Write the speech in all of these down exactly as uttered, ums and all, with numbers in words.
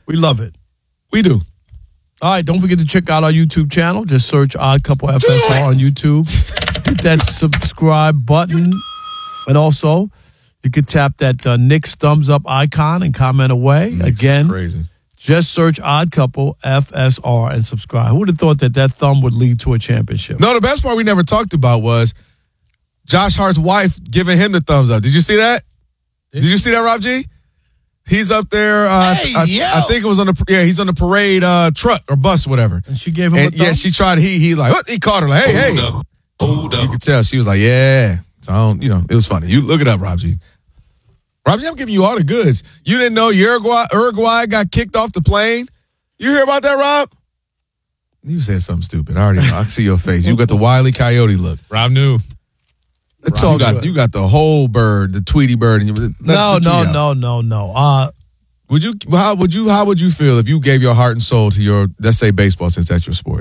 We love it. We do. All right, don't forget to check out our YouTube channel. Just search Odd Couple F S R on YouTube. Hit that subscribe button. And also, you can tap that uh, Nick's thumbs up icon and comment away. Nick's Again, crazy. Just search Odd Couple F S R and subscribe. Who would have thought that that thumb would lead to a championship? No, the best part we never talked about was Josh Hart's wife giving him the thumbs up. Did you see that? Did you see that, Rob G? He's up there. Uh, Hey, I, yo. I think it was on the yeah. He's on the parade uh, truck or bus, or whatever. And she gave him And a thumb? yeah, she tried. He he like what? He caught her like, hey hey. Hold up. Hold up. You could tell she was like, yeah. So I don't, you know, it was funny. You look it up, Rob G. Rob G, I'm giving you all the goods. You didn't know Uruguay Uruguay got kicked off the plane. You hear about that, Rob? You said something stupid. I already know. I see your face. You got the Wile E. Coyote look. Rob knew. It's Rob, all you got good. you got the whole bird, the Tweety bird. And you, let No, the no, tweet out. no, no, no. Uh, Would you how would you how would you feel if you gave your heart and soul to your, let's say, baseball, since that's your sport,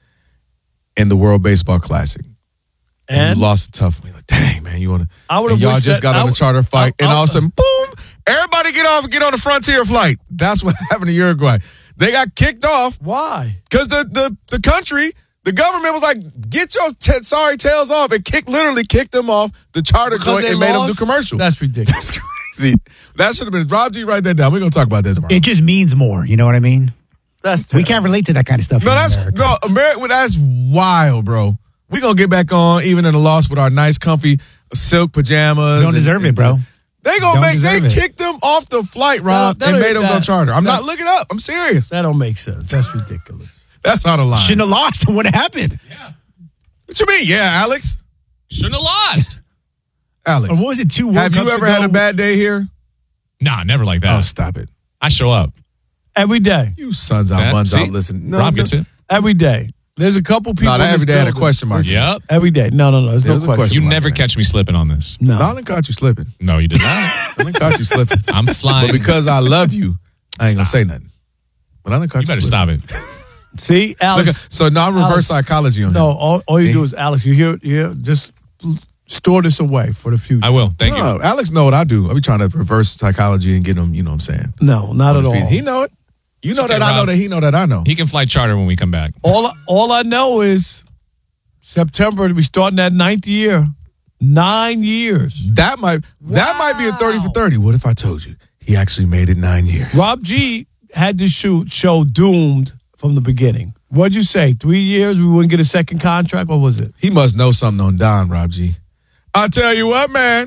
in the World Baseball Classic, and, and you lost a tough one? You're like, dang man, you want to? I would've And y'all wished just that- got I on the would- charter fight, I- and I- all of a sudden, boom! Everybody get off and get on the Frontier flight. That's what happened to Uruguay. They got kicked off why? because the, the the country, the government was like, get your t- sorry tails off, and kicked literally kicked them off the charter Because joint they and made them lost? do commercial. That's ridiculous. That's crazy. That should have been Rob G. Write that down. We're gonna talk about that tomorrow. It just means more. You know what I mean? That's We terrible. can't relate to that kind of stuff. No, in that's America. no America. That's wild, bro. We gonna get back on even in a loss with our nice, comfy silk pajamas. You don't deserve it, bro. They gonna Don't make they deserve it. kicked them off the flight, Rob, That- that and made ain't them go that- charter. I'm that- not looking up. I'm serious. That don't make sense. That's ridiculous. That's out of line. Shouldn't have lost. What happened? What you mean? Yeah, Alex. Shouldn't have lost. Alex. Or what was it? Two World Have you Cups ever ago? had a bad day here? Nah, never like that. Oh, stop it. I show up. Every day. You sons out, That- buns see? out. Listen, no, Rob no, gets it. Every day. There's a couple people. No, that in this every day had a building. question mark. Yep. Every day. No, no, no. There's There's a no question. question. You mark never in there. catch me slipping on this. No. No, I done caught you slipping. No, you did not. I done caught you slipping. I'm flying. But because I love you, I ain't gonna say nothing. But I done caught you you better slipping. stop it. See, Look Alex. at, so now I'm reverse Alex. psychology on No, him. all, all you Yeah. do is, Alex, you hear, you hear, just store this away for the future. I will. Thank No, you. Alex know what I do. I be trying to reverse psychology and get him, you know what I'm saying? No, not at all. He know it. You know okay, that I know Rob. that he know that I know. He can fly charter when we come back. All, all I know is September, we starting that ninth year. Nine years. That might that might be a thirty for thirty. What if I told you he actually made it nine years? Rob G had this shoot show doomed from the beginning. What'd you say? Three years, we wouldn't get a second contract? What was it? He must know something on Don, Rob G. I tell you what, man.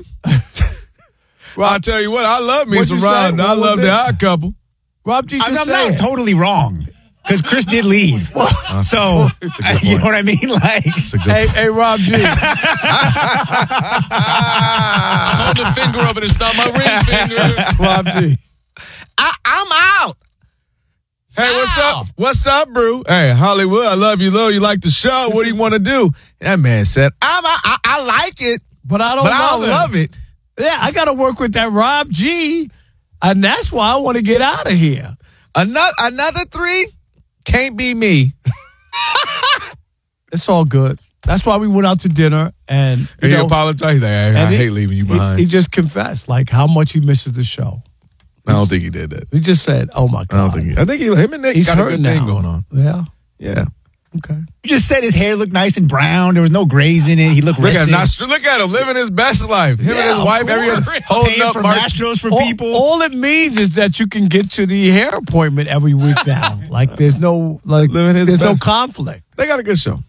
I tell you what, I love me What'd some you say? Rod. I What was love it? the Odd Couple. Rob G I'm, just I'm said. not totally wrong because Chris did leave. So It's a good you know point. what I mean? Like, It's a good Hey, hey, Rob G. Hold the finger up and it's not my ring finger. Rob G. I, I'm out. Hey, what's Ow. up? What's up, bro? Hey, Hollywood, I love you, Lil. You like the show? What do you want to do? That man said, I'm, I, I, I like it, But I don't but I love don't it. love it. Yeah, I got to work with that Rob G. And that's why I want to get out of here. Another, another three can't be me. It's all good. That's why we went out to dinner and, you And he know, apologized. He's like, I, I and he- hate leaving you he- behind. He, just confessed, like, how much he misses the show. I don't think he did that. He just said, oh, my I God. don't think he. I think he, him and Nick He's got a hurting good thing now. going on. Yeah. Yeah. Okay. you just said his hair looked nice and brown. There was no grays in it. He looked Look at, rested. Nostr- look at him living his best life. Him and Yeah, his of wife, every course. other, holding Paying up for March. Astros for all, people. all it means is that you can get to the hair appointment every week now. Like, there's no, like, Living his there's no best. conflict. They got a good show.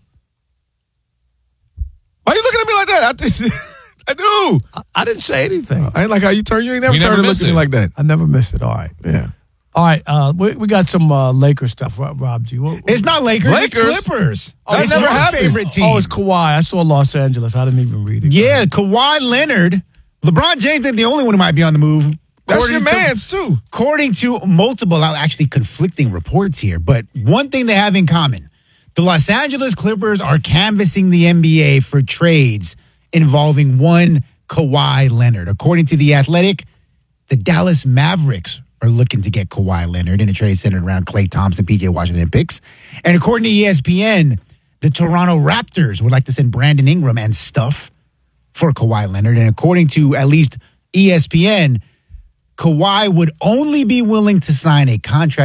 Why you looking at me like that? I think I do. I, I didn't say anything. I ain't like how you turn. You ain't never We turn never and look miss at me it. like that. I never missed it. All right. Yeah. All right. Uh, we, we got some uh, Lakers stuff, Rob, Rob G. What, It's not Lakers. Lakers? It's Clippers. That it's never your happened. favorite team. Oh, it's Kawhi. I saw Los Angeles. I didn't even read it. Yeah, Kawhi Leonard. LeBron James ain't the only one who might be on the move. That's According your to- man's too. According to multiple, actually conflicting reports here, but one thing they have in common, the Los Angeles Clippers are canvassing the N B A for trades involving one Kawhi Leonard. According to The Athletic, the Dallas Mavericks are looking to get Kawhi Leonard in a trade centered around Klay Thompson, P J Washington picks. And according to E S P N, the Toronto Raptors would like to send Brandon Ingram and stuff for Kawhi Leonard. And according to at least E S P N, Kawhi would only be willing to sign a contract